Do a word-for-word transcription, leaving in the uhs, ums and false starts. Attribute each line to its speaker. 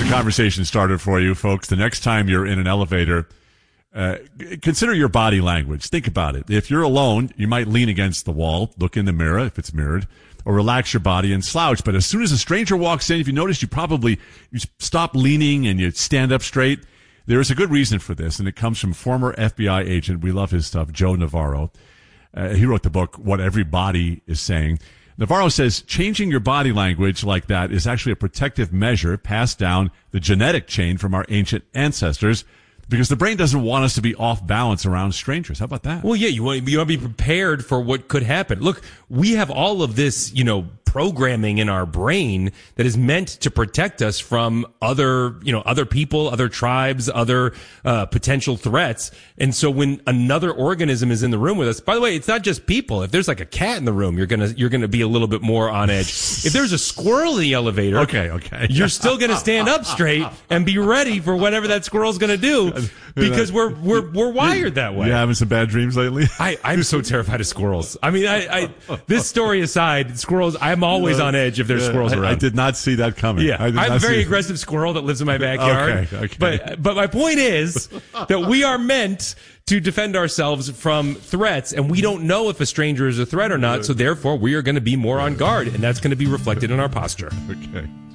Speaker 1: conversation started for you, folks. The next time you're in an elevator, uh, consider your body language. Think about it. If you're alone, you might lean against the wall, look in the mirror if it's mirrored, or relax your body and slouch. But as soon as a stranger walks in, if you notice, you probably you stop leaning and you stand up straight. There is a good reason for this, and it comes from former F B I agent. We love his stuff, Joe Navarro. Uh, he wrote the book, What Every Body is Saying. Navarro says changing your body language like that is actually a protective measure passed down the genetic chain from our ancient ancestors, because the brain doesn't want us to be off balance around strangers. How about that?
Speaker 2: Well, yeah, you want, you want to be prepared for what could happen. Look, we have all of this, you know, programming in our brain that is meant to protect us from other, you know, other people, other tribes, other uh, potential threats. And so when another organism is in the room with us, by the way, it's not just people. If there's like a cat in the room, you're gonna you're gonna be a little bit more on edge. If there's a squirrel in the elevator,
Speaker 1: okay, okay,
Speaker 2: you're still gonna stand up straight and be ready for whatever that squirrel's gonna do, because we're we're we're wired that way.
Speaker 1: You having some bad dreams lately?
Speaker 2: I I'm so terrified of squirrels. I mean, I, I this story aside, squirrels. I'm always on edge if there's
Speaker 1: yeah,
Speaker 2: squirrels
Speaker 1: I,
Speaker 2: around.
Speaker 1: I did not see that coming.
Speaker 2: Yeah,
Speaker 1: I did
Speaker 2: I'm
Speaker 1: not
Speaker 2: a very
Speaker 1: see
Speaker 2: aggressive squirrel that lives in my backyard.
Speaker 1: Okay, okay.
Speaker 2: But but my point is that we are meant to defend ourselves from threats, and we don't know if a stranger is a threat or not. So therefore, we are going to be more on guard, and that's going to be reflected in our posture.
Speaker 1: Okay.